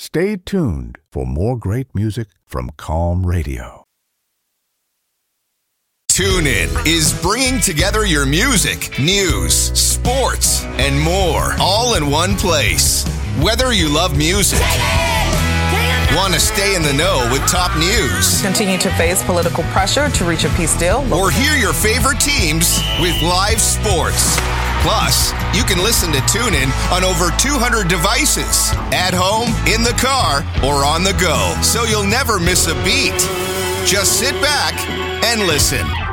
Stay tuned for more great music from Calm Radio. TuneIn is bringing together your music, news, sports, and more, all in one place. Whether you love music, want to stay in the know with top news, continue to face political pressure to reach a peace deal, or hear your favorite teams with live sports. Plus, you can listen to TuneIn on over 200 devices, at home, in the car, or on the go, so you'll never miss a beat. Just sit back and listen.